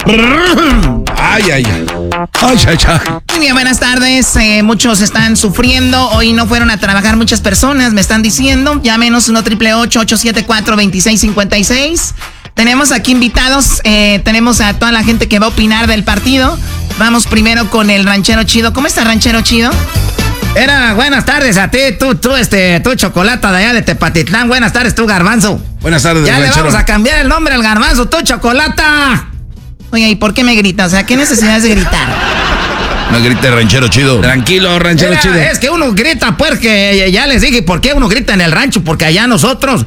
Ay, ay, ay. Ay, ay, ay. Muy bien, buenas tardes. Muchos están sufriendo. Hoy no fueron a trabajar muchas personas, me están diciendo. Llámenos 1-888-874-2656. Tenemos aquí invitados. Tenemos a toda la gente que va a opinar del partido. Vamos primero con el ranchero chido. ¿Cómo está, ranchero chido? Buenas tardes a ti, tú Chocolata de allá de Tepatitlán. Buenas tardes, tú, Garbanzo. Buenas tardes, ya ranchero. Le vamos a cambiar el nombre al Garbanzo, tú, Chocolata. Oye, ¿y por qué me gritas? O sea, ¿qué necesidad es de gritar? No grite, ranchero chido. Tranquilo, ranchero chido. Es que uno grita, pues, que ya les dije, ¿por qué uno grita en el rancho? Porque allá nosotros,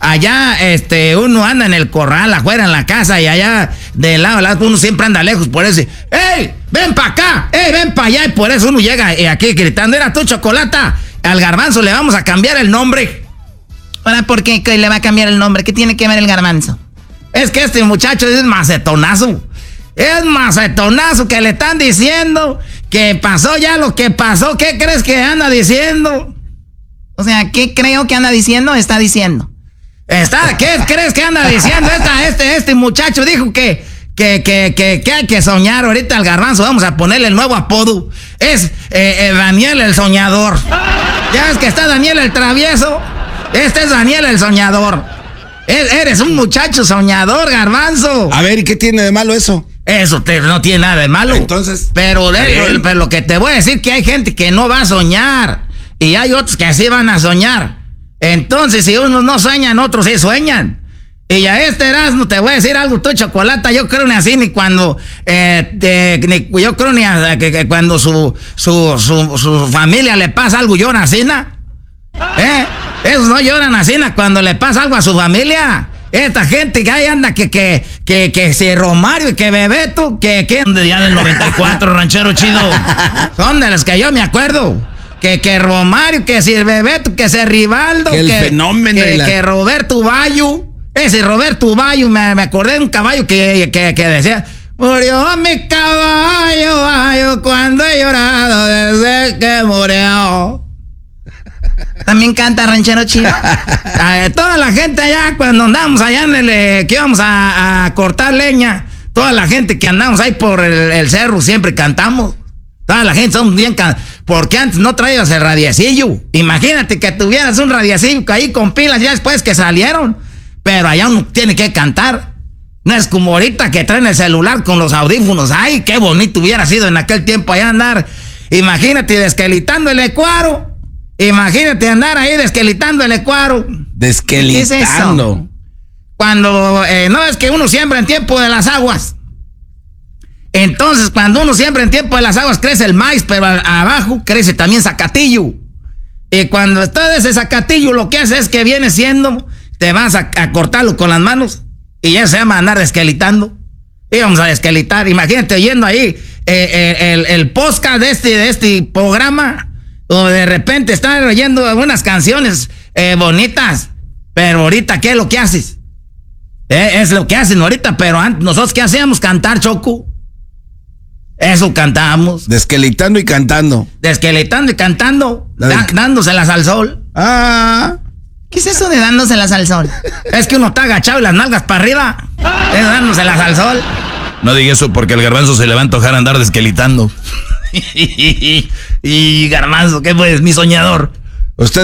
uno anda en el corral, afuera en la casa, y allá de lado a lado, uno siempre anda lejos, por eso, ¡ey, ven para acá! ¡Ey, ven para allá! Y por eso uno llega aquí gritando, era tú, Chocolata, al Garbanzo le vamos a cambiar el nombre. Ahora, ¿por qué le va a cambiar el nombre? ¿Qué tiene que ver el Garbanzo? Es que este muchacho es macetonazo. Es macetonazo que le están diciendo que pasó ya lo que pasó. ¿Qué crees que anda diciendo? O sea, ¿qué creo que anda diciendo? Está diciendo. ¿Qué crees que anda diciendo? Este muchacho dijo que hay que soñar ahorita al Garbanzo. Vamos a ponerle el nuevo apodo. Es Daniel el Soñador. Ya ves que está Daniel el Travieso. Este es Daniel el Soñador. Eres un muchacho soñador, Garbanzo. A ver, ¿y qué tiene de malo eso? Eso no tiene nada de malo. Entonces, pero lo que te voy a decir que hay gente que no va a soñar y hay otros que así van a soñar. Entonces, si unos no sueñan, otros sí sueñan. Y a Erasmo te voy a decir algo, tú, Chocolata, yo creo ni así ni cuando yo creo ni que cuando su familia le pasa algo lloran así, ¿no? Esos no lloran así, ¿no? Cuando le pasa algo a su familia. Esta gente que ahí anda que si Romario y que Bebeto, que de ya del 94, ranchero chido. Son de los que yo me acuerdo. Que Romario, que si Bebeto, que si Rivaldo, el fenómeno que Roberto Bayo. Ese Roberto Bayo, me acordé de un caballo que decía: murió mi caballo, Bayo, cuando he llorado desde que murió. También canta ranchero chido. Toda la gente allá, cuando andamos allá que íbamos a cortar leña, toda la gente que andamos ahí por el cerro siempre cantamos. Toda la gente somos bien porque antes no traías el radiacillo. Imagínate que tuvieras un radiacillo ahí con pilas ya después que salieron. Pero allá uno tiene que cantar. No es como ahorita que traen el celular con los audífonos. Ay, qué bonito hubiera sido en aquel tiempo allá andar. Imagínate desquelitando el ecuaro. Imagínate andar ahí desquelitando el ecuaro. Desquelitando. ¿Qué es eso? Cuando no es que uno siembra en tiempo de las aguas. Entonces, cuando uno siembra en tiempo de las aguas, crece el maíz, pero abajo crece también zacatillo. Y cuando está ese zacatillo, lo que hace es que viene siendo, te vas a cortarlo con las manos y ya se llama andar desquelitando. Y vamos a desquelitar. Imagínate oyendo ahí el podcast de este programa. O de repente están oyendo algunas canciones bonitas, pero ahorita, ¿qué es lo que haces? Es lo que hacen ahorita, pero antes, nosotros, ¿qué hacíamos? Cantar, Choco. Eso cantamos. Desquelitando y cantando. Desquelitando y cantando, dándoselas al sol. ¿Qué es eso de dándoselas al sol? Es que uno está agachado y las nalgas para arriba. Es dándoselas al sol. No diga eso porque el Garbanzo se le va a antojar andar desquelitando. Y Garbanzo, ¿qué pues? Mi soñador. Usted